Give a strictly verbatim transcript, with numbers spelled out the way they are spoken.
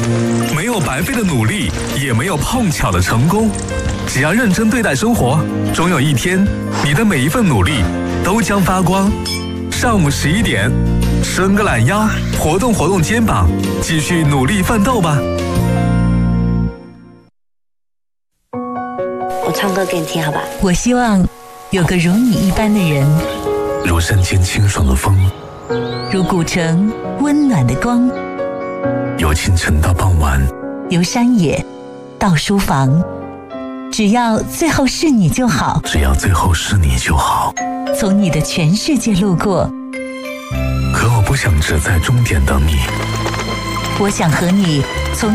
没有白费的努力，也没有碰巧的成功。只要认真对待生活，终有一天，你的每一份努力都将发光。上午十一点，伸个懒腰，活动活动肩膀，继续努力奋斗吧。 我唱歌给你听，好吧？ 我希望有个如你一般的人， 如山间清爽的风， 如古城温暖的光， 由清晨到傍晚， 由山野到书房，只要最后是你就好， 只要最后是你就好。 从你的全世界路过， 可我不想只在终点等你， 我想和你从